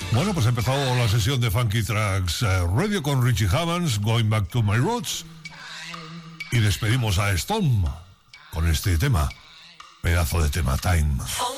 Bueno, pues ha empezado la sesión de Funky Tracks Radio con Richie Havens, Going Back to My Roots. Y despedimos a Storm con este tema, pedazo de tema, Time.